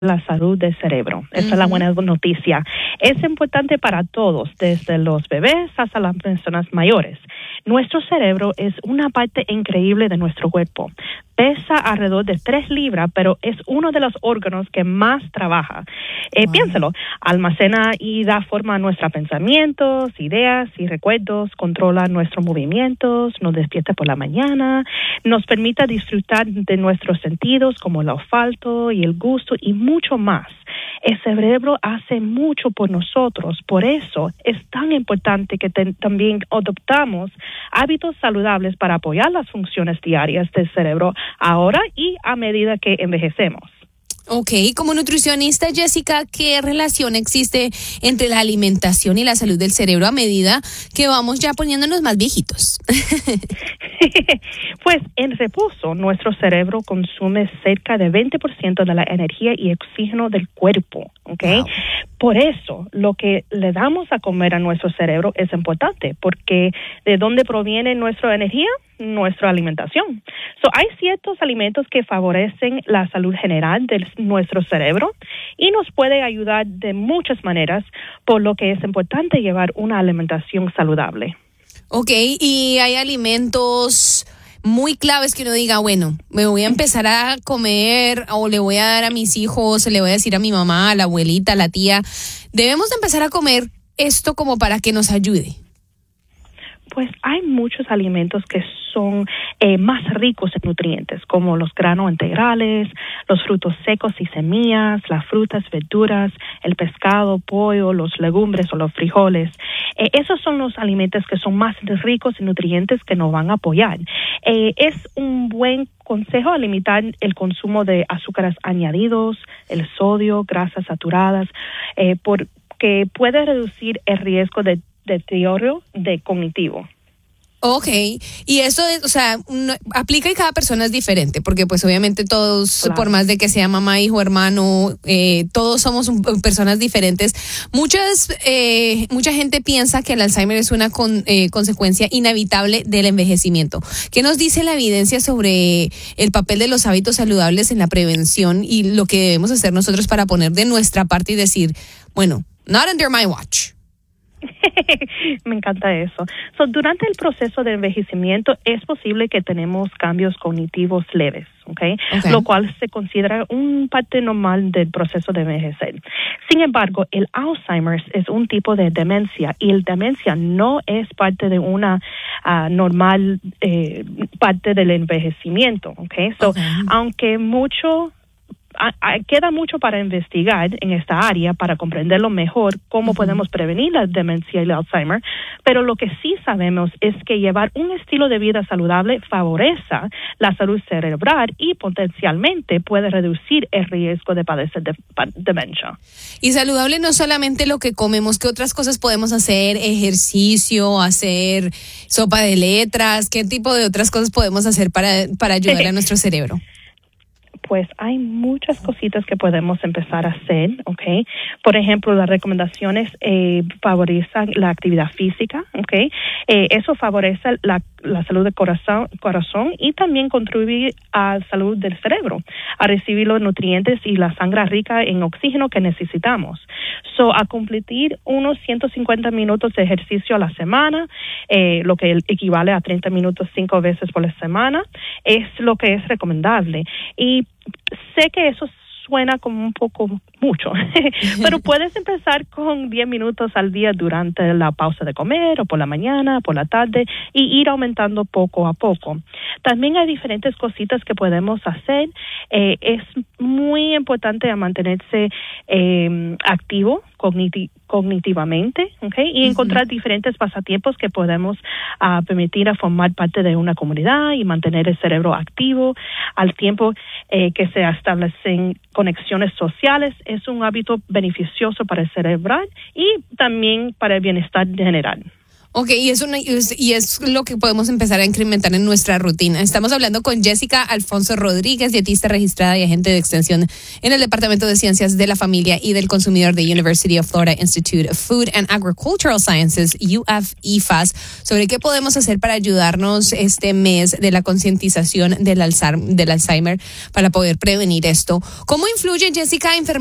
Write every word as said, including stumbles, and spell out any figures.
la salud del cerebro. Esa uh-huh. es la buena noticia. Es importante para todos, desde los bebés hasta las personas mayores. Nuestro cerebro es una parte increíble de nuestro cuerpo. Pesa alrededor de tres libras, pero es uno de los órganos que más trabaja. Eh, wow. Piénselo, almacena y da forma a nuestros pensamientos, ideas y recuerdos, controla nuestros movimientos, nos despierta por la mañana, nos permite disfrutar de nuestros sentidos como el olfato y el gusto y mucho más. El cerebro hace mucho por nosotros, por eso es tan importante que te, también adoptamos hábitos saludables para apoyar las funciones diarias del cerebro ahora y a medida que envejecemos. Ok, como nutricionista, Jessica, ¿qué relación existe entre la alimentación y la salud del cerebro a medida que vamos ya poniéndonos más viejitos? Pues en reposo, nuestro cerebro consume cerca de veinte por ciento de la energía y oxígeno del cuerpo, ¿ok? Wow. Por eso, lo que le damos a comer a nuestro cerebro es importante, porque ¿de dónde proviene nuestra energía? Nuestra alimentación. So, hay ciertos alimentos que favorecen la salud general de nuestro cerebro y nos puede ayudar de muchas maneras, por lo que es importante llevar una alimentación saludable. Ok, y hay alimentos muy claves que uno diga, bueno, me voy a empezar a comer o le voy a dar a mis hijos, le voy a decir a mi mamá, a la abuelita, a la tía, debemos de empezar a comer esto como para que nos ayude. Pues hay muchos alimentos que son eh, más ricos en nutrientes, como los granos integrales, los frutos secos y semillas, las frutas, verduras, el pescado, pollo, los legumbres o los frijoles. Eh, esos son los alimentos que son más ricos en nutrientes que nos van a apoyar. Eh, es un buen consejo limitar el consumo de azúcares añadidos, el sodio, grasas saturadas, eh, porque puede reducir el riesgo de deterioro de cognitivo. Ok, y eso es, o sea, no, aplica y cada persona es diferente, porque pues obviamente todos, claro. por más de que sea mamá, hijo, hermano, eh, todos somos un, personas diferentes. Muchas, eh, mucha gente piensa que el Alzheimer es una con, eh, consecuencia inevitable del envejecimiento. ¿Qué nos dice la evidencia sobre el papel de los hábitos saludables en la prevención y lo que debemos hacer nosotros para poner de nuestra parte y decir, bueno, not under my watch? Me encanta eso. So, durante el proceso de envejecimiento es posible que tenemos cambios cognitivos leves, ¿okay? Okay. Lo cual se considera un parte normal del proceso de envejecer. Sin embargo, el Alzheimer es un tipo de demencia y el demencia no es parte de una uh, normal eh, parte del envejecimiento, ¿okay? So, okay. Aunque mucho A, a, queda mucho para investigar en esta área para comprenderlo mejor cómo uh-huh. podemos prevenir la demencia y el Alzheimer, pero lo que sí sabemos es que llevar un estilo de vida saludable favorece la salud cerebral y potencialmente puede reducir el riesgo de padecer de, de demencia. Y saludable no solamente lo que comemos, ¿qué otras cosas podemos hacer? Ejercicio, hacer sopa de letras, ¿qué tipo de otras cosas podemos hacer para, para ayudar a nuestro cerebro? Pues hay muchas cositas que podemos empezar a hacer, ¿ok? Por ejemplo, las recomendaciones eh, favorecen la actividad física, ¿ok? Eh, eso favorece la, la salud del corazón, corazón y también contribuye a la salud del cerebro, a recibir los nutrientes y la sangre rica en oxígeno que necesitamos. So, a cumplir unos ciento cincuenta minutos de ejercicio a la semana, eh, lo que equivale a treinta minutos cinco veces por la semana, es lo que es recomendable. Y sé que eso suena como un poco mucho, pero puedes empezar con diez minutos al día durante la pausa de comer o por la mañana, por la tarde y ir aumentando poco a poco. También hay diferentes cositas que podemos hacer. Eh, es muy importante mantenerse eh, activo cogniti- cognitivamente, ¿okay? Y uh-huh. encontrar diferentes pasatiempos que podemos uh, permitir a formar parte de una comunidad y mantener el cerebro activo al tiempo eh, que se establecen conexiones sociales. Es un hábito beneficioso para el cerebral y también para el bienestar general. Ok, y es, una, y es lo que podemos empezar a incrementar en nuestra rutina. Estamos hablando con Jessica Alfonso Rodríguez, dietista registrada y agente de extensión en el Departamento de Ciencias de la Familia y del Consumidor de University of Florida Institute of Food and Agricultural Sciences, U F I F A S, sobre qué podemos hacer para ayudarnos este mes de la concientización del Alzheimer, del Alzheimer para poder prevenir esto. ¿Cómo influye, Jessica, enfermedades